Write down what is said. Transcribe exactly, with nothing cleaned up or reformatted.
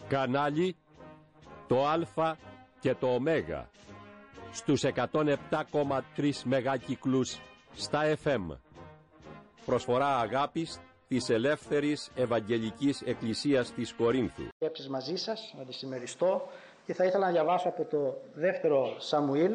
Κανάλι το Α και το Ω στους εκατόν επτά κόμμα τρία μεγάκυκλους στα εφ εμ. Προσφορά αγάπης της Ελεύθερης Ευαγγελικής Εκκλησίας της Κορίνθου. Σκέψεις μαζί σας, να τις συμμεριστώ, και θα ήθελα να διαβάσω από το δεύτερο Σαμουήλ,